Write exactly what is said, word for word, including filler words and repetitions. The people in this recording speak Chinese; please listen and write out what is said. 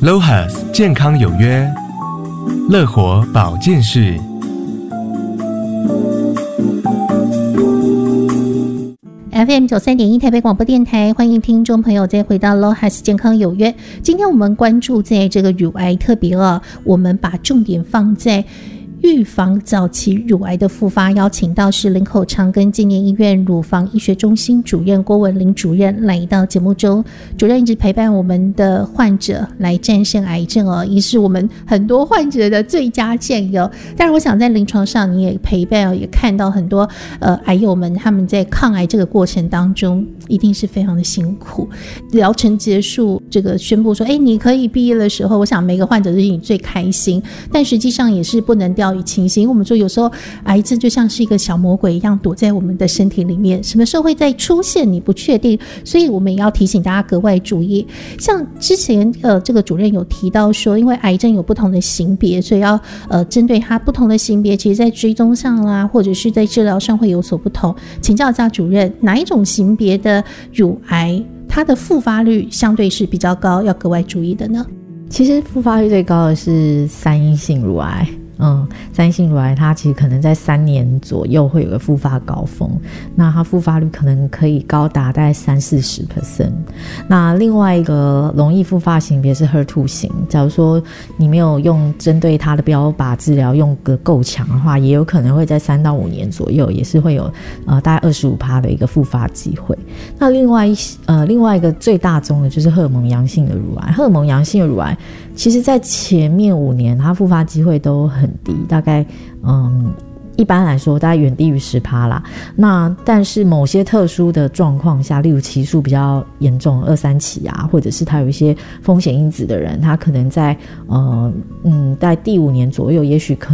L O H A S 健康有约，乐活保健室。 F M 九三点一台北广播电台，欢迎听众朋友再回到 L O H A S 健康有约。今天我们关注在这个乳癌特别哦，我们把重点放在预防早期乳癌的复发，邀请到是林口长庚纪念医院乳房医学中心主任郭文玲主任来到节目中。主任一直陪伴我们的患者来战胜癌症哦，也是我们很多患者的最佳战友。当然我想在临床上你也陪伴，也看到很多呃癌友们他们在抗癌这个过程当中一定是非常的辛苦。疗程结束，这个宣布说哎你可以毕业的时候，我想每个患者都是你最开心，但实际上也是不能掉以轻心。我们说有时候癌症就像是一个小魔鬼一样躲在我们的身体里面，什么时候会再出现你不确定，所以我们也要提醒大家格外注意。像之前呃这个主任有提到说，因为癌症有不同的型别，所以要呃针对它不同的型别，其实在追踪上啦，或者是在治疗上会有所不同。请教一下主任，哪一种型别的乳癌它的复发率相对是比较高，要格外注意的呢？ 其实复发率最高的是三阴性乳癌。嗯，三阴性乳癌它其实可能在三年左右会有个复发高峰，那它复发率可能可以高达大概三四十 percent。那另外一个容易复发型别是 H E R 二 型，假如说你没有用针对它的标靶治疗用个够强的话，也有可能会在三到五年左右，也是会有呃大概 百分之二十五 的一个复发机会。那另外一呃另外一个最大宗的就是荷尔蒙阳性的乳癌，荷尔蒙阳性的乳癌其实在前面五年它复发机会都很低，大概嗯一般来说大概远低于 百分之十 啦。那但是某些特殊的状况下，例如期数比较严重二三期啊，或者是他有一些风险因子的人，他可能在呃嗯在第五年左右也许可